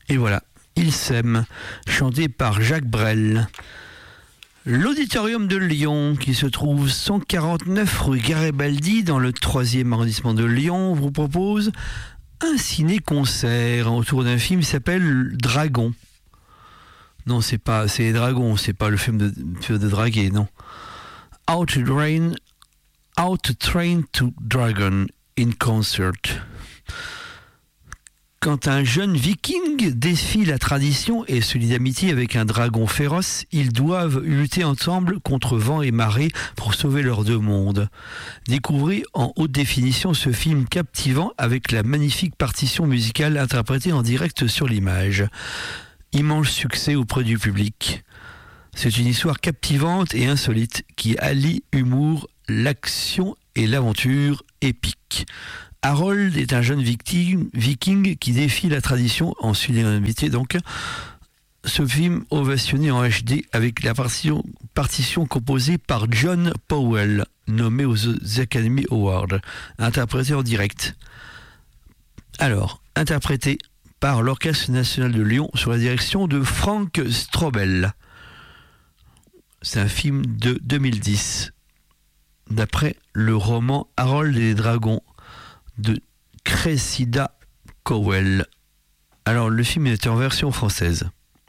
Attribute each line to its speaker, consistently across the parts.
Speaker 1: Et voilà, Ils s'aiment, chanté par Jacques Brel. L'Auditorium de Lyon, qui se trouve 149 rue Garibaldi, dans le 3e arrondissement de Lyon, vous propose un ciné-concert autour d'un film qui s'appelle Dragon. Non, c'est Dragon, c'est pas le film de draguer, non. How to Train to Dragon in Concert. Quand un jeune viking défie la tradition et se lie d'amitié avec un dragon féroce, ils doivent lutter ensemble contre vent et marée pour sauver leurs deux mondes. Découvrez en haute définition ce film captivant avec la magnifique partition musicale interprétée en direct sur l'image. Immense succès auprès du public. C'est une histoire captivante et insolite qui allie humour, l'action et l'aventure épique. Harold est un jeune viking qui défie la tradition en fidélité donc. Ce film ovationné en HD avec la partition composée par John Powell, nommé aux Academy Awards, interprété en direct. Alors, interprété par l'Orchestre National de Lyon sous la direction de Frank Strobel. C'est un film de 2010, d'après le roman Harold et les dragons de Cressida Cowell. Alors le film est en version française.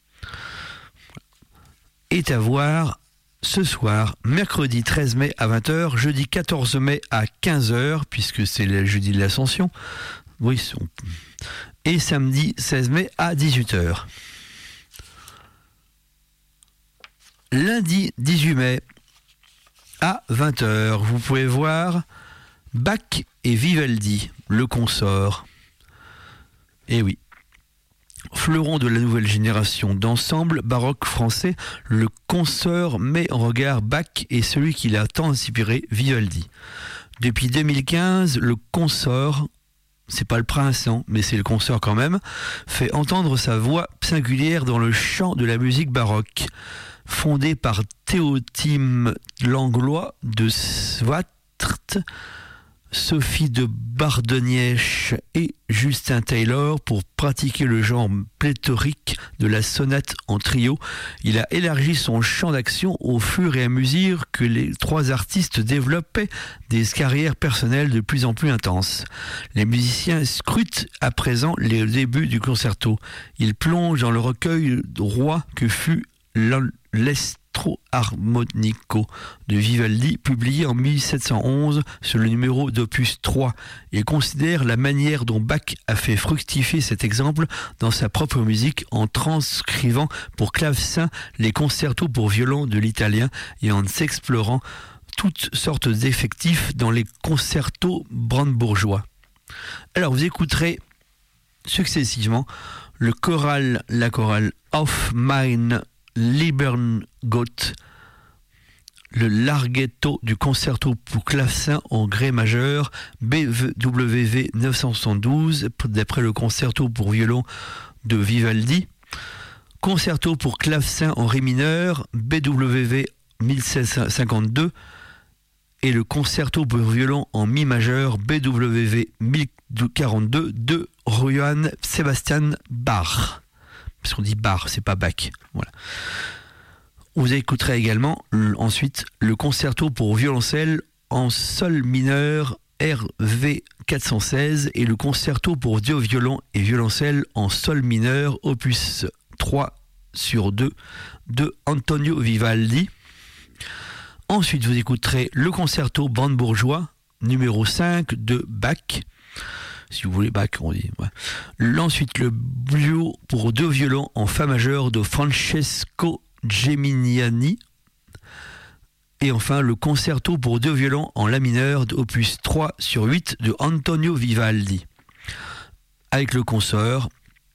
Speaker 1: Est à voir ce soir, mercredi 13 mai à 20h, jeudi 14 mai à 15h, puisque c'est le jeudi de l'Ascension. Oui, et samedi 16 mai à 18h. Lundi 18 mai à 20h, vous pouvez voir Bach et Vivaldi, le consort. Eh oui. Fleuron de la nouvelle génération d'ensemble baroque français, le consort met en regard Bach et celui qui l'a tant inspiré, Vivaldi. Depuis 2015, le consort, c'est pas le prince, non, mais c'est le consort quand même, fait entendre sa voix singulière dans le chant de la musique baroque. Fondé par Théotime Langlois de Swatrt, Sophie de Bardenièche et Justin Taylor pour pratiquer le genre pléthorique de la sonate en trio. Il a élargi son champ d'action au fur et à mesure que les trois artistes développaient des carrières personnelles de plus en plus intenses. Les musiciens scrutent à présent les débuts du concerto. Ils plongent dans le recueil roi que fut l'Estro Armonico de Vivaldi, publié en 1711 sur le numéro d'opus 3, et considère la manière dont Bach a fait fructifier cet exemple dans sa propre musique en transcrivant pour clavecin les concertos pour violon de l'italien et en s'explorant toutes sortes d'effectifs dans les concertos brandebourgeois. Alors vous écouterez successivement la chorale Auf mein Lieben Gott, le larghetto du concerto pour clavecin en gré majeur BWV 972 d'après le concerto pour violon de Vivaldi, concerto pour clavecin en ré mineur BWV 1652 et le concerto pour violon en mi majeur BWV 1042 de Johann Sebastian Bach. Parce qu'on dit Bach, c'est pas Bach. Voilà. Vous écouterez également ensuite le concerto pour violoncelle en sol mineur RV 416 et le concerto pour violon et violoncelle en sol mineur opus 3/2 de Antonio Vivaldi. Ensuite, vous écouterez le concerto brandebourgeois numéro 5 de Bach. Si vous voulez Bach, on dit. Ouais. Ensuite, le duo pour deux violons en fa majeur de Francesco Geminiani. Et enfin, le concerto pour deux violons en la mineur d'opus 3/8 de Antonio Vivaldi. Avec le consort,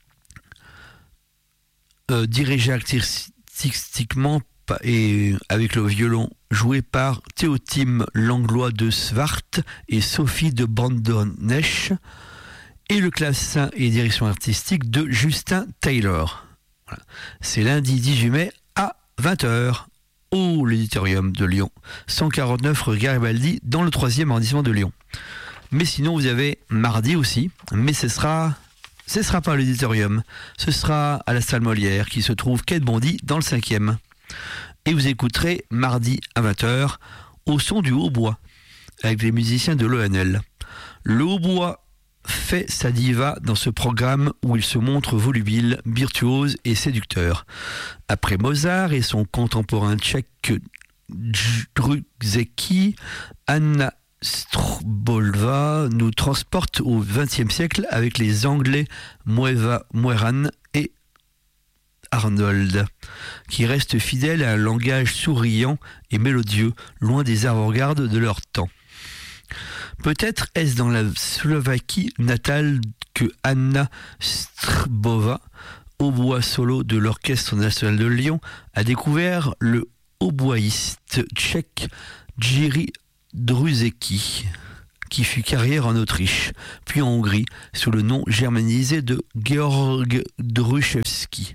Speaker 1: dirigé artistiquement et avec le violon joué par Théotime Langlois de Swart et Sophie de Bardenièche, et le clavecin et direction artistique de Justin Taylor. Voilà. C'est lundi 18 mai à 20h au l'Auditorium de Lyon, 149 rue Garibaldi, dans le 3e arrondissement de Lyon. Mais sinon, vous avez mardi aussi, mais ce sera ce sera pas à l'auditorium, ce sera à la salle Molière qui se trouve quai de Bondy dans le 5e. Et vous écouterez mardi à 20h au son du hautbois avec les musiciens de l'ONL. Le hautbois fait sa diva dans ce programme où il se montre volubile, virtuose et séducteur. Après Mozart et son contemporain tchèque Druzecki, Anna Strbolva nous transporte au XXe siècle avec les Anglais Moeran et Arnold, qui restent fidèles à un langage souriant et mélodieux, loin des avant-gardes de leur temps. Peut-être est-ce dans la Slovaquie natale que Anna Strbova, hautbois solo de l'Orchestre national de Lyon, a découvert le hautboïste tchèque Jiří Druzecki, qui fut carrière en Autriche, puis en Hongrie, sous le nom germanisé de Georg Druchevski.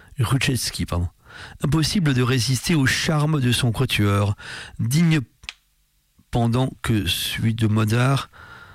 Speaker 1: Impossible de résister au charme de son quatuor, digne pendant de celui de Mozart,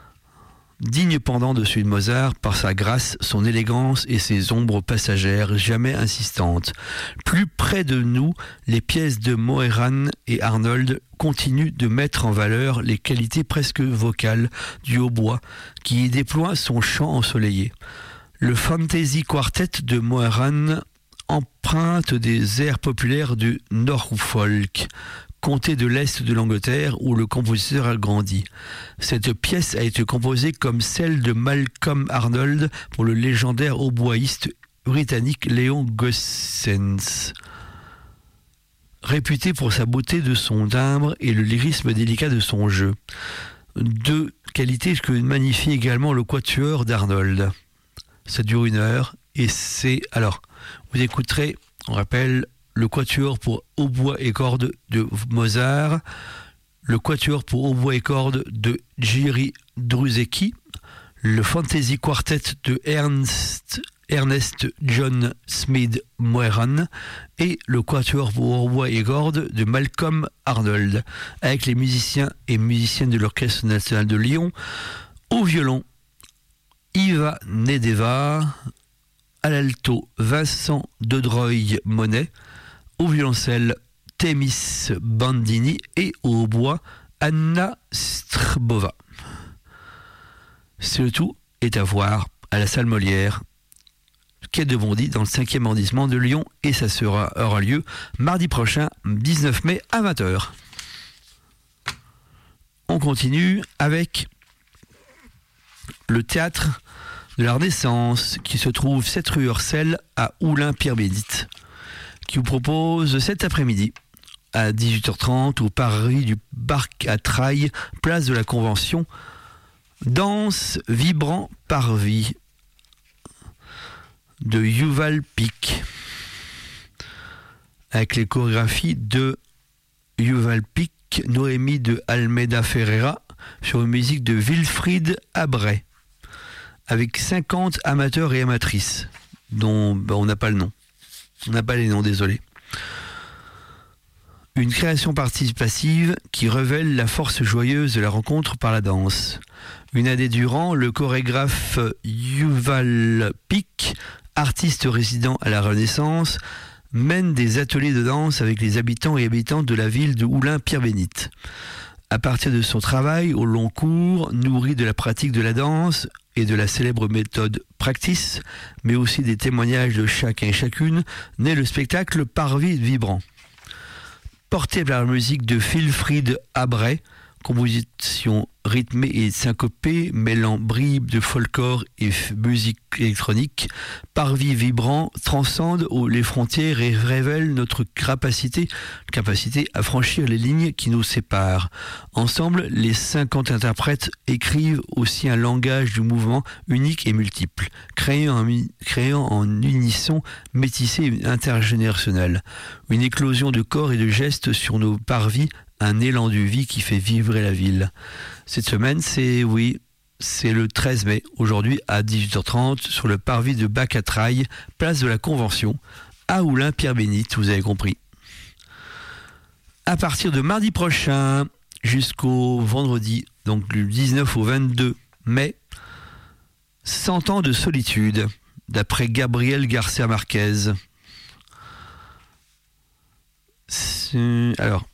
Speaker 1: par sa grâce, son élégance et ses ombres passagères jamais insistantes. Plus près de nous, les pièces de Moeran et Arnold continuent de mettre en valeur les qualités presque vocales du hautbois qui y déploie son chant ensoleillé. Le Fantasy Quartet de Moeran emprunte des airs populaires du Norfolk, comté de l'Est de l'Angleterre où le compositeur a grandi. Cette pièce a été composée comme celle de Malcolm Arnold pour le légendaire hautboïste britannique Léon Gossens. Réputé pour sa beauté de son timbre et le lyrisme délicat de son jeu. Deux qualités que magnifie également le quatuor d'Arnold. Ça dure 1 heure et c'est... Alors, vous écouterez, on rappelle, le quatuor pour hautbois et cordes de Mozart, le quatuor pour hautbois et cordes de Jiří Druzecki, le Fantasy Quartet de Ernest John Smith Moeran et le quatuor pour hautbois et cordes de Malcolm Arnold, avec les musiciens et musiciennes de l'Orchestre national de Lyon, au violon Iva Nedeva, à l'alto Vincent Dedroy-Monet, au violoncelle Thémis Bandini et au hautbois Anna Strbova. Ce tout est à voir à la salle Molière, quai de Bondy, dans le 5e arrondissement de Lyon, et ça aura lieu mardi prochain, 19 mai à 20h. On continue avec le théâtre de la Renaissance qui se trouve 7 rue Ursel à Oulin-Pierre-Bénite, qui vous propose cet après-midi à 18h30 au Paris du Barc à Trailles, place de la Convention, Danse vibrant parvis de Yuval Pic, avec les chorégraphies de Yuval Pic, Noémie de Almeida Ferreira, sur une musique de Wilfried Abray, avec 50 amateurs et amatrices, dont on n'a pas le nom. On n'a pas les noms, désolé. Une création participative qui révèle la force joyeuse de la rencontre par la danse. Une année durant, le chorégraphe Yuval Pic, artiste résident à la Renaissance, mène des ateliers de danse avec les habitants et habitantes de la ville de Oulin-Pierre-Bénite. À partir de son travail au long cours, nourri de la pratique de la danse et de la célèbre méthode Practice, mais aussi des témoignages de chacun et chacune, naît le spectacle Parvis vibrant. Porté par la musique de Wilfried Abray, composition rythmée et syncopée, mêlant bribes de folklore et musique électronique, Parvis vibrant transcende les frontières et révèle notre capacité à franchir les lignes qui nous séparent. Ensemble, les 50 interprètes écrivent aussi un langage du mouvement unique et multiple, créant en unisson métissé et intergénérationnel. Une éclosion de corps et de gestes sur nos parvis, un élan de vie qui fait vibrer la ville. Cette semaine, c'est le 13 mai, aujourd'hui à 18h30, sur le parvis de Bac-à-Trailles, place de la Convention, à Oulin-Pierre-Bénite, vous avez compris. À partir de mardi prochain, jusqu'au vendredi, donc du 19 au 22 mai, 100 ans de solitude, d'après Gabriel Garcia Marquez. Alors,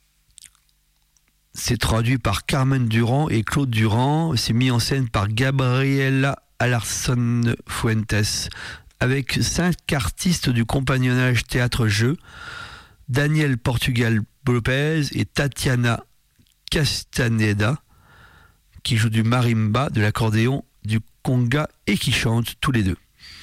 Speaker 1: c'est traduit par Carmen Durand et Claude Durand. C'est mis en scène par Gabriela Alarcón Fuentes, avec 5 artistes du compagnonnage théâtre-jeu, Daniel Portugal Lopez et Tatiana Castaneda, qui jouent du marimba, de l'accordéon, du conga et qui chantent tous les deux.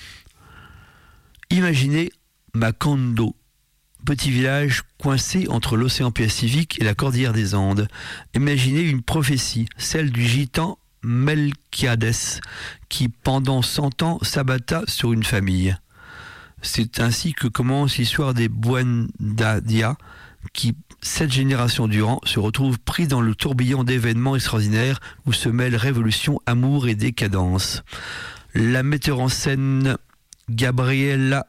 Speaker 1: Imaginez Macondo, petit village coincé entre l'océan Pacifique et la cordillère des Andes. Imaginez une prophétie, celle du gitan Melquiades, qui pendant 100 ans s'abatta sur une famille. C'est ainsi que commence l'histoire des Buendadia, qui, 7 générations durant, se retrouvent pris dans le tourbillon d'événements extraordinaires où se mêlent révolution, amour et décadence. La metteur en scène Gabriela